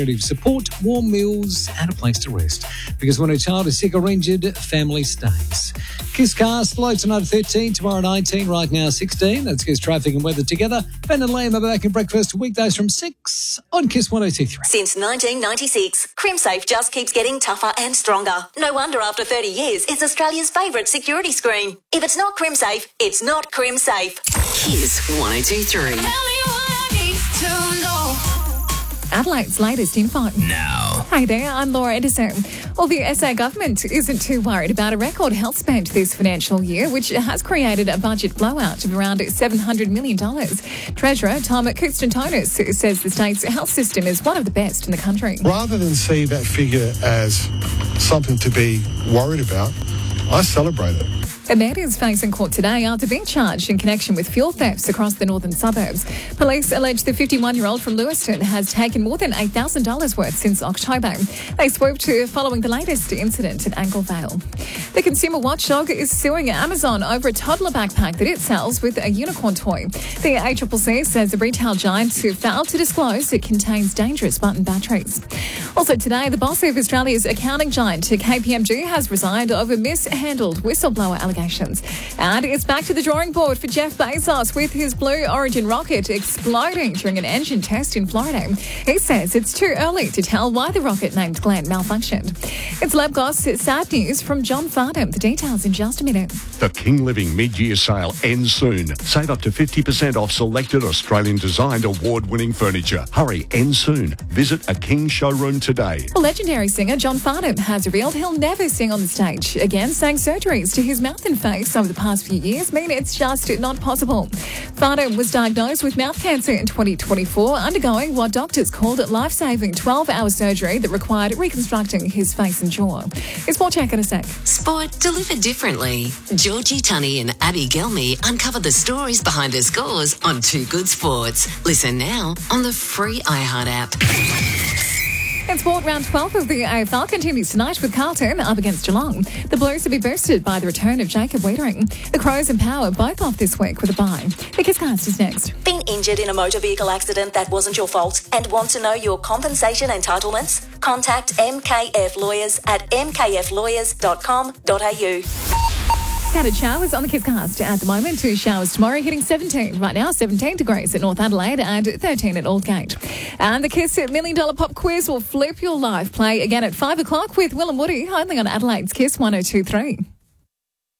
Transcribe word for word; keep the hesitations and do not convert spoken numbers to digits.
Support, warm meals and a place to rest. Because when a child is sick or injured, family stays. Kiss Cast, low tonight thirteen, tomorrow nineteen, right now sixteen. That's Kiss Traffic and Weather together. Ben and Liam are back in breakfast weekdays from six on Kiss one oh two three. Since nineteen ninety-six, CrimSafe just keeps getting tougher and stronger. No wonder after thirty years, it's Australia's favourite security screen. If it's not CrimSafe, it's not CrimSafe. Kiss one oh two three. Adelaide's latest info. Now. Hi there, I'm Laura Edison. Well, the S A government isn't too worried about a record health spend this financial year, which has created a budget blowout of around seven hundred million dollars. Treasurer Tom Kustantonis says the state's health system is one of the best in the country. Rather than see that figure as something to be worried about, I celebrate it. A man is facing court today after being charged in connection with fuel thefts across the northern suburbs. Police allege the fifty-one-year-old from Lewiston has taken more than eight thousand dollars worth since October. They swooped following the latest incident at Anglevale. The consumer watchdog is suing Amazon over a toddler backpack that it sells with a unicorn toy. The A C C C says the retail giant failed to disclose it contains dangerous button batteries. Also today, the boss of Australia's accounting giant K P M G has resigned over mishandled whistleblower allegations. And it's back to the drawing board for Jeff Bezos with his Blue Origin rocket exploding during an engine test in Florida. He says it's too early to tell why the rocket named Glenn malfunctioned. It's Labgos sad news from John Farnham. The details in just a minute. The King Living mid-year sale ends soon. Save up to fifty percent off selected Australian-designed award-winning furniture. Hurry, ends soon. Visit a King showroom today. Legendary singer John Farnham has revealed he'll never sing on the stage again, saying surgeries to his mouth and face over the past few years mean it's just not possible. Farnham was diagnosed with mouth cancer in twenty twenty-four, undergoing what doctors called life-saving twelve-hour surgery that required reconstructing his face and jaw. It's more check in a sec. Sport delivered differently. Georgie Tunney and Abby Gelmy uncover the stories behind the scores on Two Good Sports. Listen now on the free iHeart app. In sport, round twelve of the A F L continues tonight with Carlton up against Geelong. The Blues will be boosted by the return of Jacob Wiedering. The Crows and Power both off this week with a bye. The Kisscast is next. Been injured in a motor vehicle accident that wasn't your fault and want to know your compensation entitlements? Contact M K F Lawyers at m k f lawyers dot com dot a u. Scattered showers on the Kisscast at the moment. Two showers tomorrow, hitting seventeen. Right now, seventeen degrees at North Adelaide and thirteen at Aldgate. And the Kiss Million Dollar Pop Quiz will flip your life. Play again at five o'clock with Will and Woody, only on Adelaide's Kiss one oh two three.